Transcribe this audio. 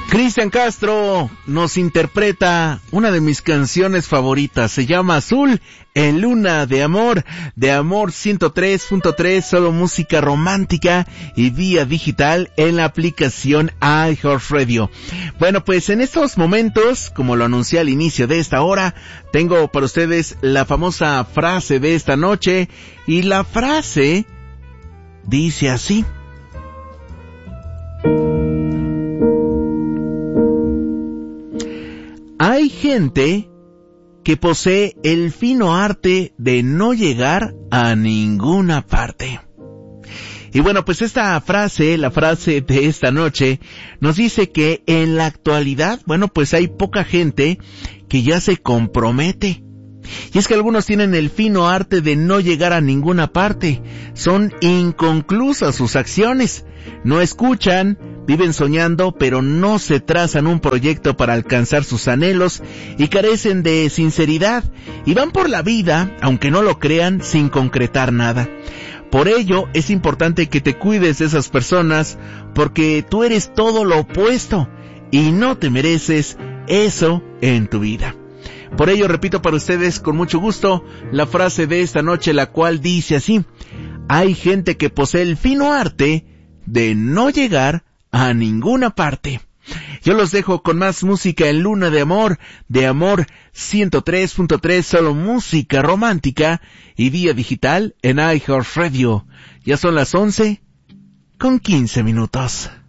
Cristian Castro nos interpreta una de mis canciones favoritas, se llama Azul en Luna de Amor 103.3, solo música romántica y vía digital en la aplicación iHeartRadio. Bueno, pues en estos momentos, como lo anuncié al inicio de esta hora, tengo para ustedes la famosa frase de esta noche, y la frase dice así: hay gente que posee el fino arte de no llegar a ninguna parte. Y bueno, pues esta frase, la frase de esta noche, nos dice que en la actualidad, bueno, pues hay poca gente que ya se compromete. Y es que algunos tienen el fino arte de no llegar a ninguna parte. Son inconclusas sus acciones. No escuchan, viven soñando, pero no se trazan un proyecto para alcanzar sus anhelos y carecen de sinceridad. Y van por la vida, aunque no lo crean, sin concretar nada. Por ello, es importante que te cuides de esas personas, porque tú eres todo lo opuesto y no te mereces eso en tu vida. Por ello, repito para ustedes con mucho gusto la frase de esta noche, la cual dice así: hay gente que posee el fino arte de no llegar a ninguna parte. Yo los dejo con más música en Luna de Amor 103.3, solo música romántica y vía digital en iHeartRadio. Ya son las 11:15.